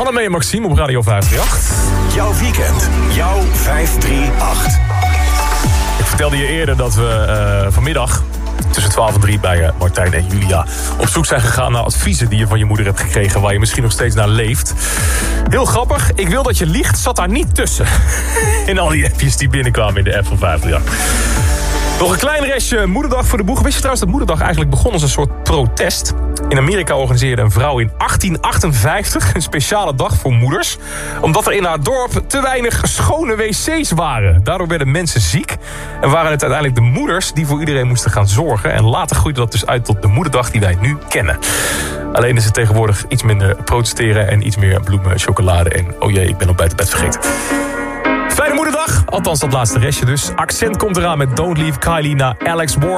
Salome en Maxime op Radio 538. Jouw weekend, jouw 538. Ik vertelde je eerder dat we vanmiddag tussen 12 en 3 bij Martijn en Julia op zoek zijn gegaan naar adviezen die je van je moeder hebt gekregen, waar je misschien nog steeds naar leeft. Heel grappig, ik wil dat je liegt, zat daar niet tussen. In al die appjes die binnenkwamen in de app van 538. Nog een klein restje moederdag voor de boeg. Wist je trouwens dat moederdag eigenlijk begon als een soort protest? In Amerika organiseerde een vrouw in 1858 een speciale dag voor moeders, omdat er in haar dorp te weinig schone wc's waren. Daardoor werden mensen ziek en waren het uiteindelijk de moeders die voor iedereen moesten gaan zorgen. En later groeide dat dus uit tot de moederdag die wij nu kennen. Alleen is het tegenwoordig iets minder protesteren en iets meer bloemen, chocolade en oh jee, ik ben al buiten bed vergeten. Fijne moederdag, althans dat laatste restje dus. Accent komt eraan met Don't Leave Kylie naar Alex Ward.